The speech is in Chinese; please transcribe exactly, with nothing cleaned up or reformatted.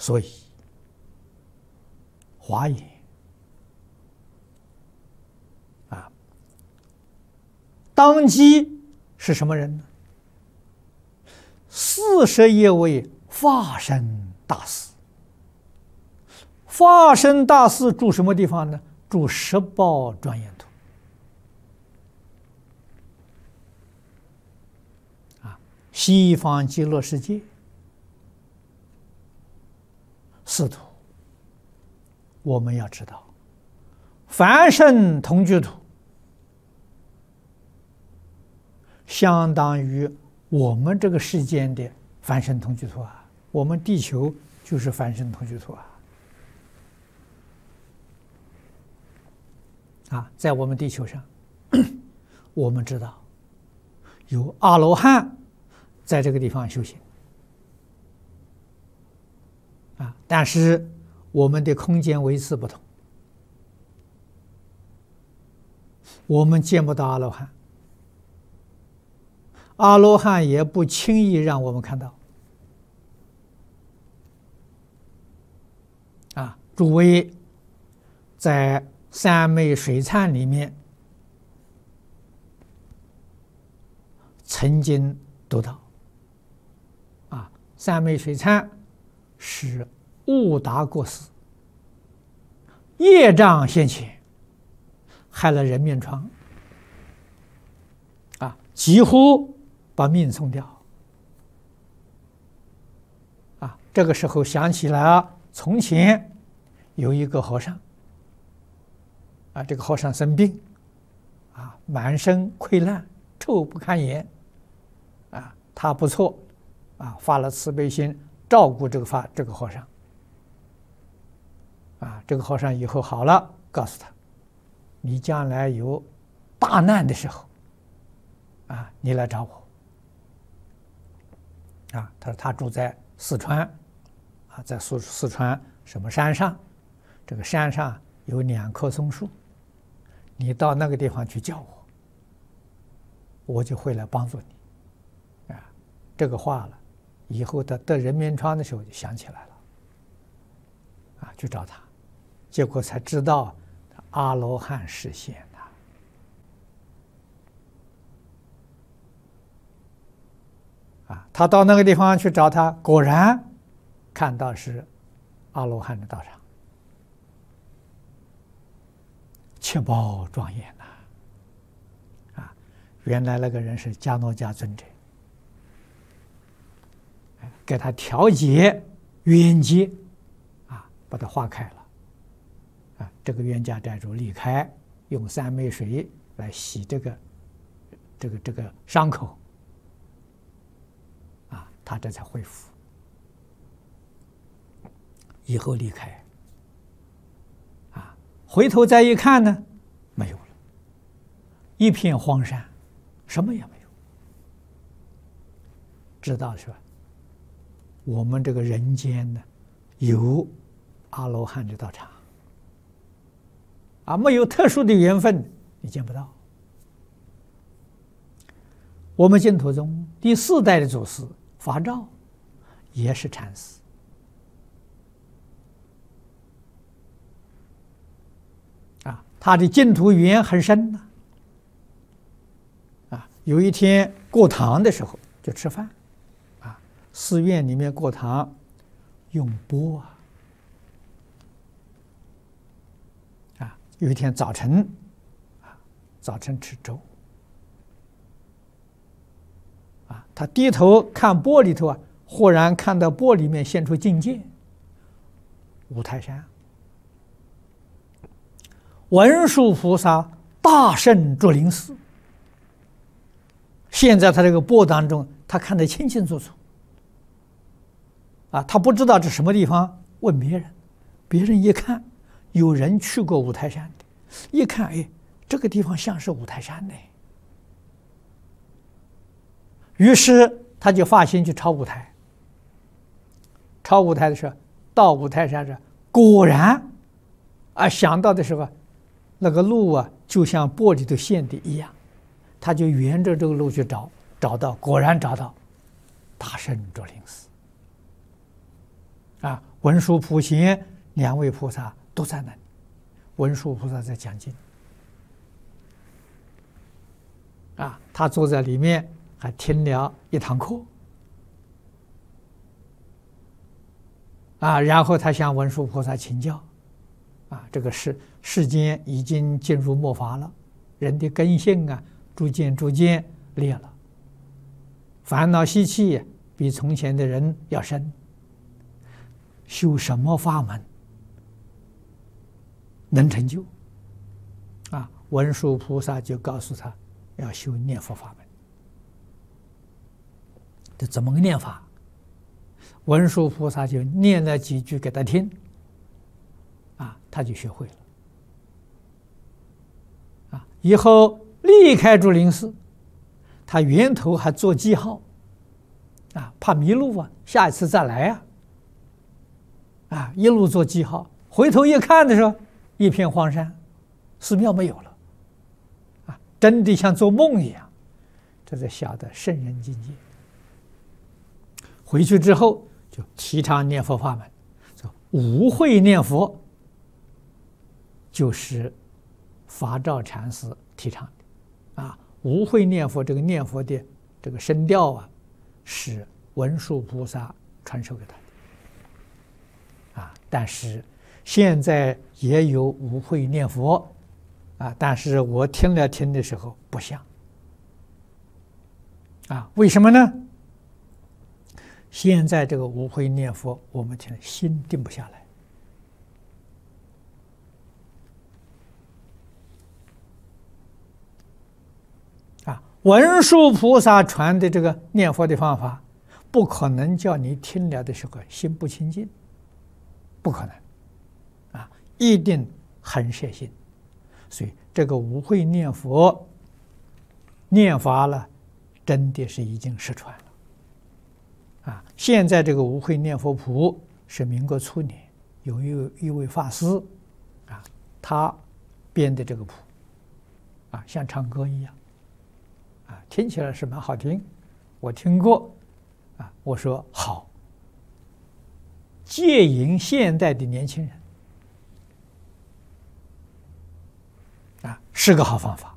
所以华严啊，当机是什么人呢？四十一位法身大士。法身大士住什么地方呢？住十宝庄严土。啊，西方极乐世界四土，我们要知道，凡圣同居土相当于我们这个世间的凡圣同居土啊，我们地球就是凡圣同居土啊。啊，在我们地球上，我们知道有阿罗汉在这个地方修行啊，但是我们的空间维次不同，我们见不到阿罗汉，阿罗汉也不轻易让我们看到。啊，诸位在三昧水忏里面曾经读到，啊，三昧水忏是悟达过世，业障现前，害了人面疮，啊，几乎把命送掉。啊，这个时候想起来啊，从前有一个和尚。啊，这个和尚生病，啊，满身溃烂，臭不堪言，啊，他不错，啊，发了慈悲心，照顾这个发这个和尚，啊，这个和尚以后好了，告诉他，你将来有大难的时候，啊，你来找我，啊，他说他住在四川，啊，在四四川什么山上，这个山上有两棵松树。你到那个地方去叫我，我就会来帮助你，啊，这个话了，以后他得人面疮的时候就想起来了，啊，去找他，结果才知道阿罗汉示现的，啊，他到那个地方去找他，果然看到是阿罗汉的道场。七宝庄严呐！啊，原来那个人是迦诺迦尊者，给他调节冤结，啊，把他化开了，啊，这个冤家债主离开，用三昧水来洗这个这个这个伤口，啊，他这才恢复，以后离开。回头再一看呢，没有了，一片荒山，什么也没有。知道是吧？我们这个人间呢，有阿罗汉的道场，啊，没有特殊的缘分，你见不到。我们净土宗第四代的祖师法照，也是禅师。他的净土缘很深呐，啊，有一天过堂的时候就吃饭，啊，寺院里面过堂用钵啊，啊，有一天早晨，啊，早晨吃粥，啊，他低头看钵里头啊，忽然看到钵里面现出境界，五台山。文殊菩萨大圣竹林寺，现在他这个钵当中，他看得清清楚楚。啊，他不知道这什么地方，问别人，别人一看，有人去过五台山的，一看，哎，这个地方像是五台山呢。于是他就发心去抄五台。抄五台的时候，到五台山上，果然，啊，想到的是吧？那个路啊，就像玻璃的线的一样，他就沿着这个路去找，找到，果然找到大圣竹林寺。 啊，文殊普贤两位菩萨都在那里。文殊菩萨在讲经，啊，他坐在里面还听了一堂课，啊，然后他向文殊菩萨请教，啊，这个世世间已经进入末法了，人的根性啊，逐渐逐渐裂了，烦恼习气比从前的人要深，修什么法门能成就？啊，文殊菩萨就告诉他要修念佛法门。这怎么个念法？文殊菩萨就念了几句给他听，啊，他就学会了。啊，以后离开竹林寺，他源头还做记号，啊，怕迷路啊，下一次再来啊，啊，一路做记号，回头一看的时候，一片荒山，寺庙没有了，啊，真的像做梦一样，这才晓得圣人境界。回去之后就提倡念佛法门，说无会念佛就是法照禅师提倡的，啊，无会念佛这个念佛的这个声调啊，是文殊菩萨传授给他的，啊，但是现在也有无会念佛，啊，但是我听了听的时候不像，啊，为什么呢？现在这个无会念佛，我们听心定不下来。啊，文殊菩萨传的这个念佛的方法，不可能叫你听了的时候心不清净，不可能，啊，一定很摄心。所以这个无会念佛念法了，真的是已经失传了。啊，现在这个无会念佛谱是民国初年有一一位法师，啊，他编的这个谱，啊，像唱歌一样，啊，听起来是蛮好听，我听过，啊，我说好，戒引现代的年轻人，啊，是个好方法。